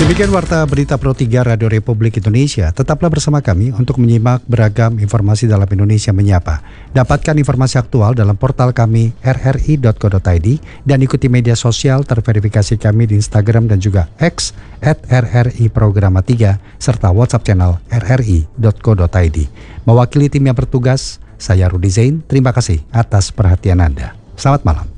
Demikian Warta Berita Pro 3 Radio Republik Indonesia. Tetaplah bersama kami untuk menyimak beragam informasi dalam Indonesia Menyapa. Dapatkan informasi aktual dalam portal kami rri.co.id dan ikuti media sosial terverifikasi kami di Instagram dan juga X @RRI-Programa3 serta WhatsApp channel rri.co.id. Mewakili tim yang bertugas, saya Rudi Zain. Terima kasih atas perhatian Anda. Selamat malam.